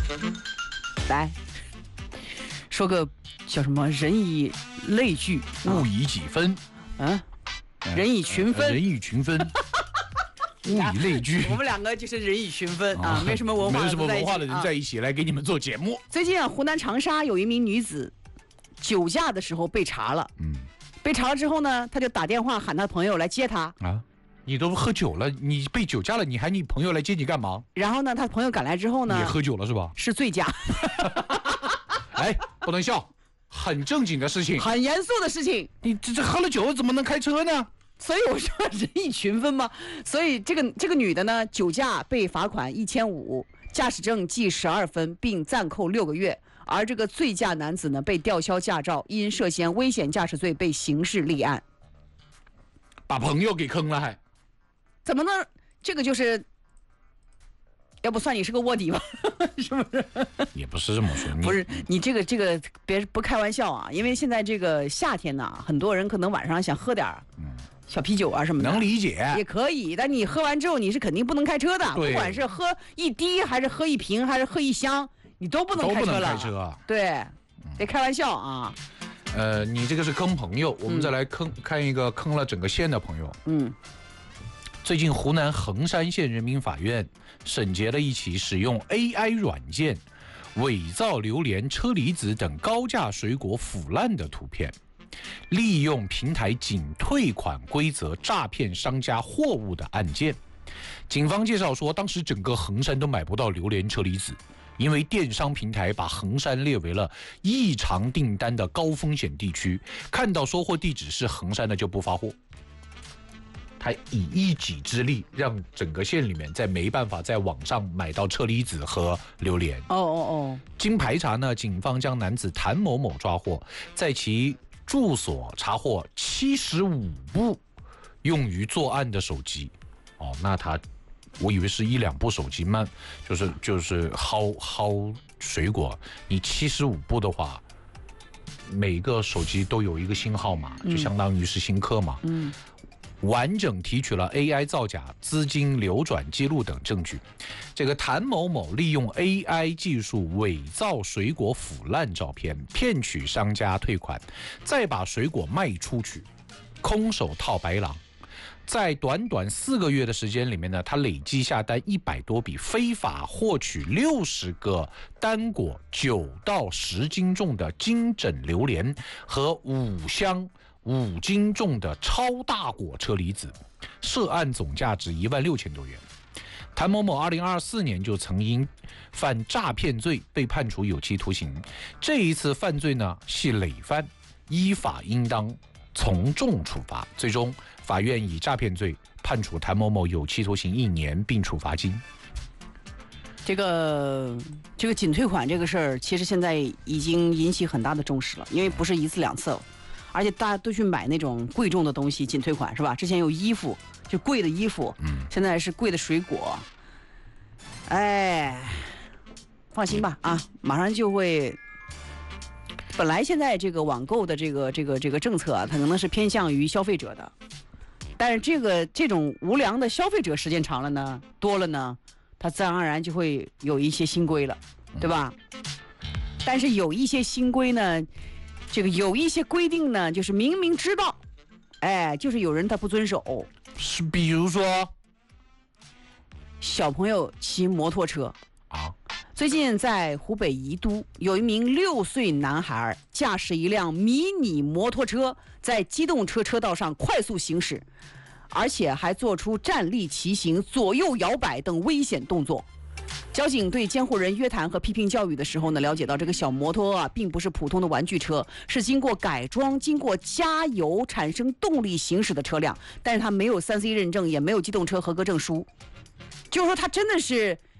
来说个叫什么人以类聚， 物以己分， 人以群分， 人以群分。物以类聚， 我们两个就是人以群分啊，没什么文化， 没什么文化的人在一起来给你们做节目。 最近啊，湖南长沙有一名女子酒驾的时候被查了，被查了之后呢，她就打电话喊她朋友来接她啊。你都喝酒了，你被酒驾了，你喊你朋友来接你干嘛？ 然后呢，她朋友赶来之后呢， 也喝酒了是吧？ 是醉驾。 哎，不能笑，很正经的事情， 很严肃的事情。 你这喝了酒怎么能开车呢？ 所以我说人以群分嘛。所以这个女的呢，酒驾被罚款1500，驾驶证记12分，并暂扣6个月。而这个醉驾男子呢，被吊销驾照，因涉嫌危险驾驶罪被刑事立案。 把朋友给坑了还？ 怎么呢？这个就是，要不算你是个卧底吧？是不是？ 也不是这么说。 不是你这个别不开玩笑啊！因为现在这个夏天呢，很多人可能晚上想喝点小啤酒啊什么的， 能理解， 也可以。但你喝完之后，你是肯定不能开车的，不管是喝一滴还是喝一瓶还是喝一箱，你都不能开车了。 都不能开车， 对，别开玩笑啊。 你这个是坑朋友，我们再来看一个坑了整个县的朋友。最近湖南衡山县人民法院审结了一起使用 AI 软件伪造榴莲、车厘子等高价水果腐烂的图片，利用平台仅退款规则诈骗商家货物的案件。警方介绍说，当时整个衡山都买不到榴莲、车厘子，因为电商平台把衡山列为了异常订单的高风险地区，看到收货地址是衡山的就不发货。他以一己之力让整个县里面再没办法在网上买到车厘子和榴莲。经排查呢，警方将男子谭某某抓获，在其住所查获75部用于作案的手机。那他我以为是1-2部手机嘛，就是薅水果，你75部的话，每个手机都有一个新号码，就相当于是新客嘛。完整提取了 AI 造假、资金流转记录等证据。这个谭某某利用 AI 技术伪造水果腐烂照片，骗取商家退款，再把水果卖出去，空手套白狼。在短短4个月的时间里面呢，他累计下单100多笔，非法获取60个单果9到10斤重的金枕榴莲和5箱5斤重的超大果车厘子，涉案总价值16000多元。谭某某2024年就曾因犯诈骗罪被判处有期徒刑，这一次犯罪呢系累犯，依法应当从重处罚。最终法院以诈骗罪判处谭某某有期徒刑1年，并处罚金。 这个仅退款这个事儿，其实现在已经引起很大的重视了，因为不是1次2次了，而且大家都去买那种贵重的东西仅退款，是吧？之前有衣服，就贵的衣服，现在是贵的水果。哎，放心吧啊，马上就会。本来现在这个网购的这个政策啊，它可能是偏向于消费者的，但是这种无良的消费者时间长了呢，多了呢，它自然而然就会有一些新规了，对吧？但是有一些新规呢，有一些规定呢，就是明明知道，就是有人他不遵守。 是比如说， 小朋友骑摩托车啊。最近在湖北宜都，有一名6岁男孩驾驶一辆迷你摩托车在机动车车道上快速行驶，而且还做出站立骑行、左右摇摆等危险动作。交警对监护人约谈和批评教育的时候呢，了解到这个小摩托啊，并不是普通的玩具车，是经过改装、经过加油产生动力行驶的车辆，但是它没有3C 认证，也没有机动车合格证书。就是说，它真的是